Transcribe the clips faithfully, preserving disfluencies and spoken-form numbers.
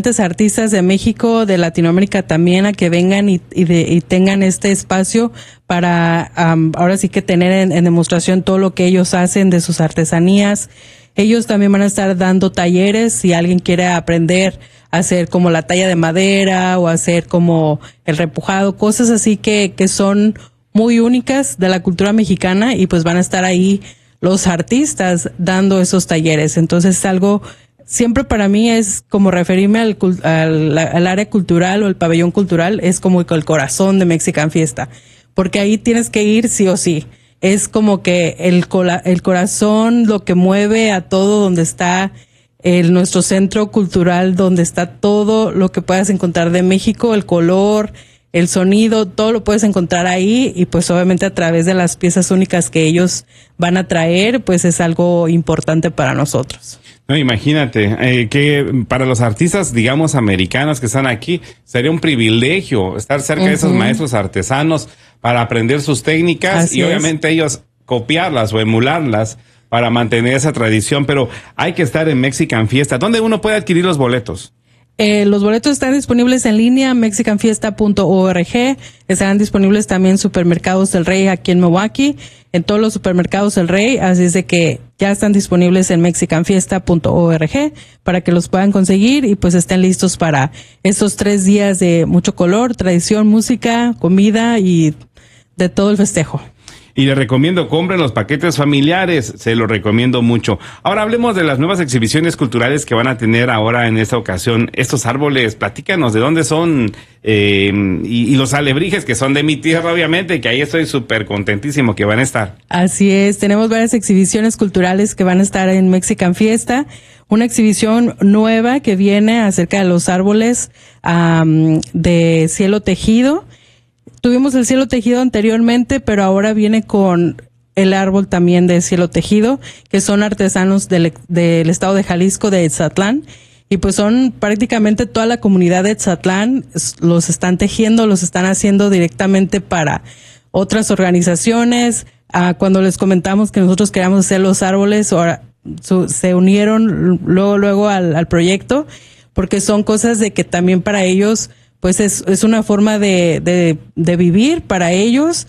diferentes artistas de México, de Latinoamérica también, a que vengan y, y, de, y tengan este espacio para um, ahora sí que tener en, en demostración todo lo que ellos hacen de sus artesanías. Ellos también van a estar dando talleres si alguien quiere aprender a hacer como la talla de madera o hacer como el repujado, cosas así que, que son muy únicas de la cultura mexicana, y pues van a estar ahí los artistas dando esos talleres. Entonces es algo, siempre para mí es como referirme al, al, al área cultural o el pabellón cultural, es como el corazón de Mexican Fiesta, porque ahí tienes que ir sí o sí. Es como que el, cola, el corazón, lo que mueve a todo, donde está el, nuestro centro cultural, donde está todo lo que puedas encontrar de México, el color, el sonido, todo lo puedes encontrar ahí, y pues obviamente a través de las piezas únicas que ellos van a traer, pues es algo importante para nosotros. No, imagínate, eh, que para los artistas, digamos, americanos que están aquí, sería un privilegio estar cerca uh-huh. de esos maestros artesanos para aprender sus técnicas. Así y obviamente es. Ellos copiarlas o emularlas para mantener esa tradición, pero hay que estar en Mexican Fiesta. ¿Dónde uno puede adquirir los boletos? Eh, los boletos están disponibles en línea, mexican fiesta punto org. Estarán disponibles también en Supermercados del Rey aquí en Milwaukee, en todos los Supermercados del Rey, así es de que ya están disponibles en mexican fiesta punto org para que los puedan conseguir y pues estén listos para estos tres días de mucho color, tradición, música, comida y de todo el festejo. Y les recomiendo, compren los paquetes familiares, se los recomiendo mucho. Ahora hablemos de las nuevas exhibiciones culturales que van a tener ahora en esta ocasión. Estos árboles, platícanos de dónde son, eh, y, y los alebrijes que son de mi tierra, obviamente, que ahí estoy súper contentísimo que van a estar. Así es, tenemos varias exhibiciones culturales que van a estar en Mexican Fiesta. Una exhibición nueva que viene acerca de los árboles um, de cielo tejido. Tuvimos el cielo tejido anteriormente, pero ahora viene con el árbol también de cielo tejido, que son artesanos del, del estado de Jalisco, de Etzatlán, y pues son prácticamente toda la comunidad de Etzatlán, los están tejiendo, los están haciendo directamente para otras organizaciones. Ah, cuando les comentamos que nosotros queríamos hacer los árboles, ahora su, se unieron luego, luego al, al proyecto, porque son cosas de que también para ellos pues es, es una forma de, de, de vivir para ellos,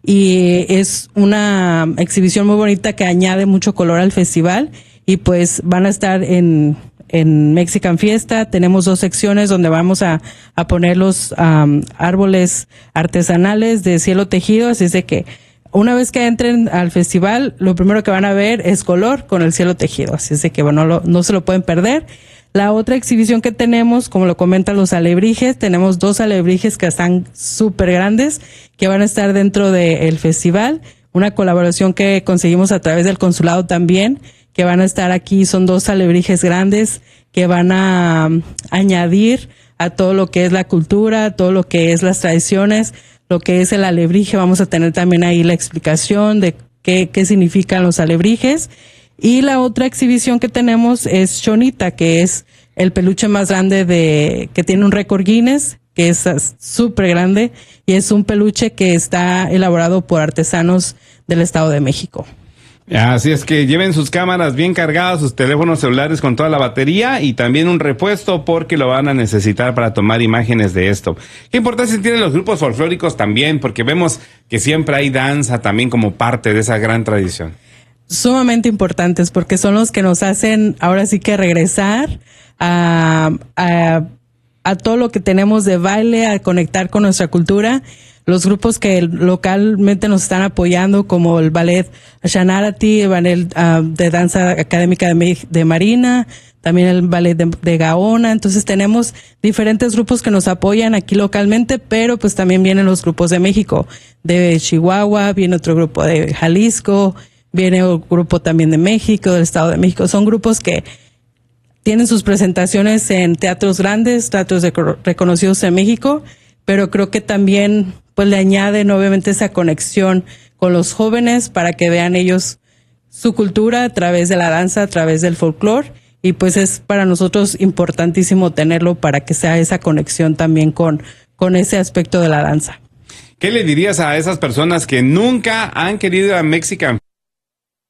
y es una exhibición muy bonita que añade mucho color al festival, y pues van a estar en, en Mexican Fiesta. Tenemos dos secciones donde vamos a, a poner los um, árboles artesanales de cielo tejido, así es de que una vez que entren al festival, lo primero que van a ver es color con el cielo tejido, así es de que bueno, no, lo, no se lo pueden perder. La otra exhibición que tenemos, como lo comentan los alebrijes, tenemos dos alebrijes que están súper grandes, que van a estar dentro del festival. Una colaboración que conseguimos a través del consulado también, que van a estar aquí. Son dos alebrijes grandes que van a um, añadir a todo lo que es la cultura, todo lo que es las tradiciones, lo que es el alebrije. Vamos a tener también ahí la explicación de qué, qué significan los alebrijes. Y la otra exhibición que tenemos es Chonita, que es el peluche más grande de, que tiene un récord Guinness, que es súper grande, y es un peluche que está elaborado por artesanos del Estado de México. Así es que lleven sus cámaras bien cargadas, sus teléfonos celulares con toda la batería y también un repuesto porque lo van a necesitar para tomar imágenes de esto. ¿Qué importancia tienen los grupos folclóricos también? Porque vemos que siempre hay danza también como parte de esa gran tradición. Sumamente importantes, porque son los que nos hacen ahora sí que regresar a, a, a todo lo que tenemos de baile, a conectar con nuestra cultura. Los grupos que localmente nos están apoyando, como el ballet Shanarati, el ballet uh, de danza académica de, de Marina, también el ballet de, de Gaona. Entonces tenemos diferentes grupos que nos apoyan aquí localmente, pero pues también vienen los grupos de México, de Chihuahua, viene otro grupo de Jalisco, viene un grupo también de México, del Estado de México. Son grupos que tienen sus presentaciones en teatros grandes, teatros de, reconocidos en México, pero creo que también pues le añaden obviamente esa conexión con los jóvenes para que vean ellos su cultura a través de la danza, a través del folclore, y pues es para nosotros importantísimo tenerlo para que sea esa conexión también con, con ese aspecto de la danza. ¿Qué le dirías a esas personas que nunca han querido ir a Mexican